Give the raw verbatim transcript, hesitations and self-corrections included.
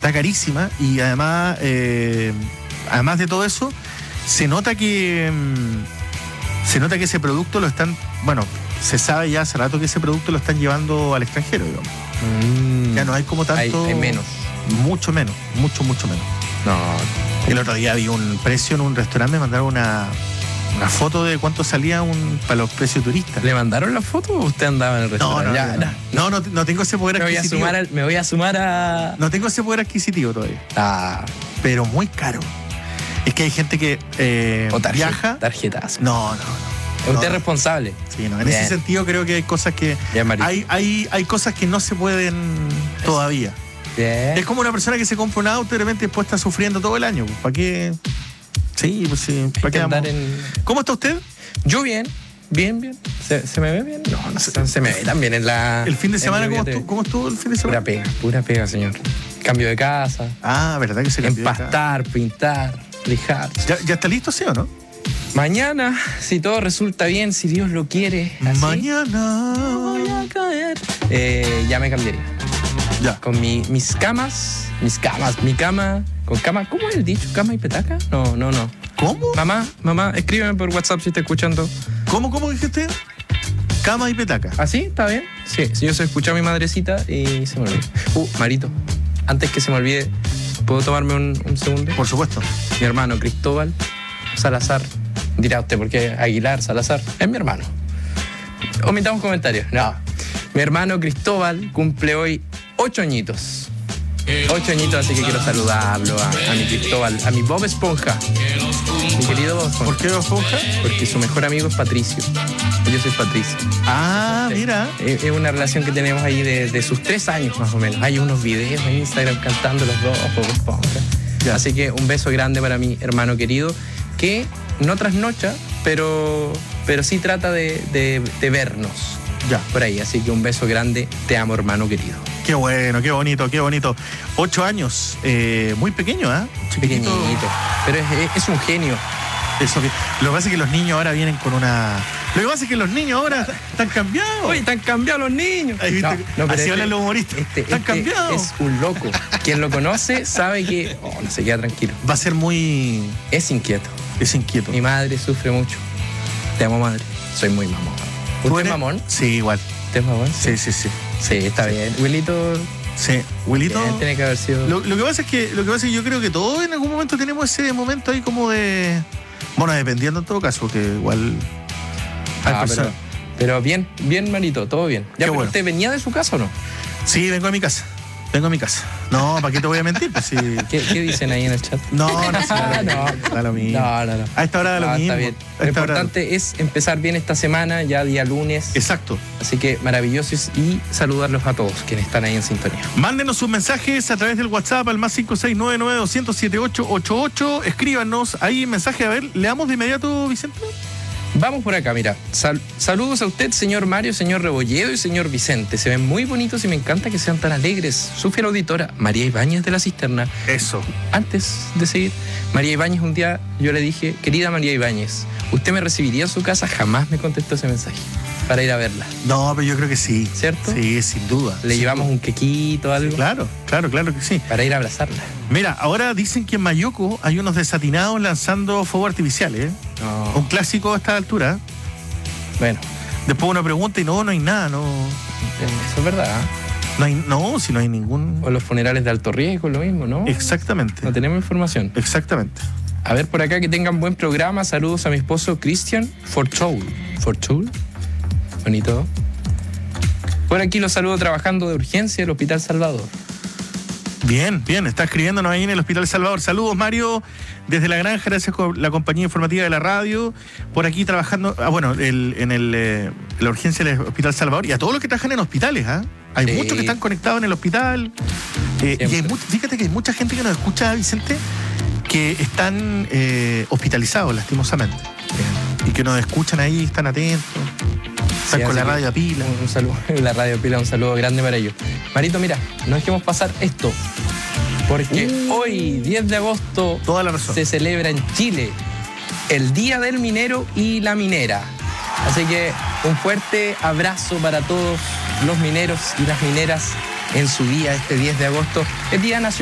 está carísima y además, eh, además de todo eso, se nota que mm, se nota que ese producto lo están, bueno, se sabe ya hace rato que ese producto lo están llevando al extranjero, digamos. Mm. Ya no hay como tanto. Hay, hay menos. Mucho menos, mucho, mucho menos. No. El otro día vi un precio en un restaurante, me mandaron una, una foto de cuánto salía un para los precios turistas. ¿Le mandaron la foto o usted andaba en el restaurante? No, no, ya, no, no, no, no, no tengo ese poder me voy adquisitivo. A sumar a, me voy a sumar a... No tengo ese poder adquisitivo todavía. Ah. Pero muy caro. Es que hay gente que eh, o tarjeta, viaja. Tarjetazo. No, no, no. Es usted no, responsable. Sí, no. En Bien. ese sentido creo que hay cosas que. Bien, hay, hay, hay cosas que no se pueden es. todavía. Bien. Es como una persona que se compra un auto y de repente después está sufriendo todo el año. ¿Para qué? Sí, pues sí. ¿Para qué andar en... ¿Cómo está usted? Yo bien. Bien, bien. ¿Se, ¿Se me ve bien? No, no se, se me ve tan bien en la... ¿El fin de semana cómo estuvo, cómo estuvo el fin de semana? Pura pega, pura pega, señor. Cambio de casa. Ah, ¿verdad que se cambió Empastar, pintar, lijar. ¿Ya, ¿Ya está listo, sí o no? Mañana, si todo resulta bien, si Dios lo quiere, así, mañana voy a caer. Eh, ya me cambiaría. Ya. Con mi, mis camas, mis camas, mi cama, con cama, ¿cómo es el dicho? ¿Cama y petaca? No, no, no. ¿Cómo? Mamá, mamá, escríbeme por WhatsApp si está escuchando. ¿Cómo, cómo dijiste? Cama y petaca. ¿Ah, sí? ¿Está bien? Sí, si yo se escuché a mi madrecita y se me olvidó. Uh, Marito, antes que se me olvide, ¿puedo tomarme un, un segundo? Por supuesto. Mi hermano Cristóbal Salazar. Dirá usted, ¿por qué Aguilar Salazar? Es mi hermano. Omitamos comentarios. No. Mi hermano Cristóbal cumple hoy ocho añitos. Ocho añitos, así que quiero saludarlo a, a mi Cristóbal, a mi Bob Esponja. Mi querido Bob Esponja. ¿Por qué Bob Esponja? Porque su mejor amigo es Patricio. Yo soy Patricio. Ah, sí. Mira. Es, es una relación que tenemos ahí de, de sus tres años más o menos. Hay unos videos en Instagram cantando los dos, Bob Esponja. Ya. Así que un beso grande para mi hermano querido, que no trasnocha, pero, pero sí trata de, de, de vernos. Ya. Por ahí, así que un beso grande, te amo, hermano querido. Qué bueno, qué bonito, qué bonito. Ocho años, eh, muy pequeño, ¿eh? Pequeñito, pero es, es un genio. Eso, lo que pasa es que los niños ahora vienen con una... Lo que pasa es que los niños ahora están cambiados. Oye, están cambiados los niños. Ahí, ¿viste? No, no, así hablan los humoristas. Este, están este cambiados. Es un loco. Quien lo conoce sabe que... Oh, no se queda tranquilo. Va a ser muy... Es inquieto. Es inquieto. Mi madre sufre mucho. Te amo, madre. Soy muy mamón. ¿Usted es mamón? Sí, igual. ¿Usted es mamón? Sí, sí, sí. Sí, está sí. bien. Wilito... Sí, Wilito... Bien, tiene que haber sido... Lo, lo, que pasa es que, lo que pasa es que yo creo que todos en algún momento tenemos ese momento ahí como de... Bueno, dependiendo en todo caso, porque igual... Hay ah, personas... pero, pero bien, bien, manito, todo bien. Ya, pero bueno. ¿Usted venía de su casa o no? Sí, vengo a mi casa. Vengo a mi casa. No, ¿para qué te voy a mentir? Pues sí. ¿Qué, ¿Qué dicen ahí en el chat? No, no, sí, da, lo no, mismo, da lo mismo. No, no, no. A esta hora da lo no, mismo. Está bien. Lo importante hora... es empezar bien esta semana, ya día lunes. Exacto. Así que maravillosos y saludarlos a todos quienes están ahí en sintonía. Mándenos sus mensajes a través del WhatsApp al más cinco seis nueve nueve dos cero cero siete ocho ocho ocho. Escríbanos ahí mensaje. A ver, ¿leamos de inmediato, Vicente? Vamos por acá, mira. Sal- saludos a usted, señor Mario, señor Rebolledo y señor Vicente. Se ven muy bonitos y me encanta que sean tan alegres. Su fiel auditora, María Ibáñez de la Cisterna. Eso. Antes de seguir, María Ibáñez, un día yo le dije, querida María Ibáñez, ¿usted me recibiría en su casa? Jamás me contestó ese mensaje para ir a verla. No, pero yo creo que sí. ¿Cierto? Sí, sin duda. Le sin llevamos duda. un quequito, algo. Sí, claro, claro, claro que sí. Para ir a abrazarla. Mira, ahora dicen que en Mayuco hay unos desatinados lanzando fuegos artificiales. ¿eh? No. Un clásico a esta altura. Bueno. Después uno pregunta y no, no hay nada, no. Eso es verdad. ¿eh? No, hay, no, si no hay ningún... O los funerales de alto riesgo, lo mismo, ¿no? Exactamente. No tenemos información. Exactamente. A ver, por acá, que tengan buen programa. Saludos a mi esposo Christian Fortoul. Fortoul. Bonito. Por aquí los saludo trabajando de urgencia del Hospital Salvador. Bien, bien, está escribiéndonos ahí en el Hospital Salvador. Saludos, Mario, desde la granja, gracias por la compañía informativa de la radio. Por aquí trabajando, ah, bueno, el, en el, eh, la urgencia del Hospital Salvador y a todos los que trabajan en hospitales, ¿ah? ¿eh? Hay sí. muchos que están conectados en el hospital. Eh, y hay mucho, fíjate que hay mucha gente que nos escucha, Vicente, que están eh, hospitalizados, lastimosamente. Bien. Y que nos escuchan ahí, están atentos. Están sí, con la radio a pila. Un, un saludo, la radio a pila, un saludo grande para ellos. Marito, mira, no dejemos pasar esto. Porque uh, hoy, diez de agosto, toda la razón. Se celebra en Chile el Día del Minero y la Minera. Así que un fuerte abrazo para todos los mineros y las mineras en su día, este diez de agosto, el Día Nacional.